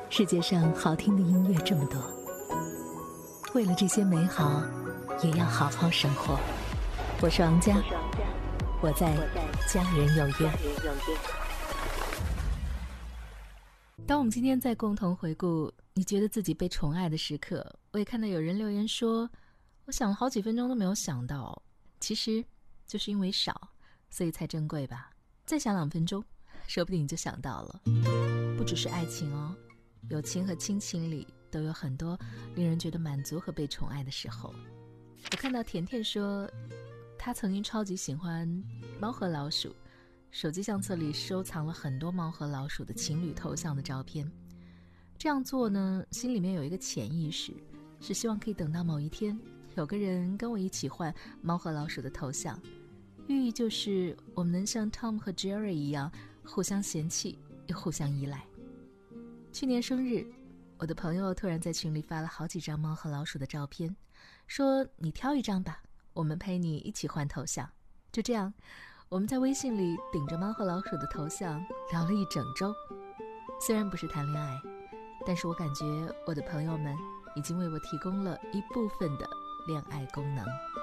世界上好听的音乐这么多，为了这些美好，也要好好生活。我是王佳，我在家人有约。当我们今天在共同回顾你觉得自己被宠爱的时刻，我也看到有人留言说，我想了好几分钟都没有想到，其实就是因为少，所以才珍贵吧。再想2分钟，说不定你就想到了。不只是爱情哦，友情和亲情里都有很多令人觉得满足和被宠爱的时候。我看到甜甜说，她曾经超级喜欢猫和老鼠，手机相册里收藏了很多猫和老鼠的情侣头像的照片。这样做呢，心里面有一个潜意识，是希望可以等到某一天有个人跟我一起换猫和老鼠的头像，寓意就是我们能像 Tom 和 Jerry 一样互相嫌弃又互相依赖。去年生日，我的朋友突然在群里发了好几张猫和老鼠的照片，说你挑一张吧，我们陪你一起换头像。就这样，我们在微信里顶着猫和老鼠的头像聊了一整周。虽然不是谈恋爱，但是我感觉我的朋友们已经为我提供了一部分的恋爱功能。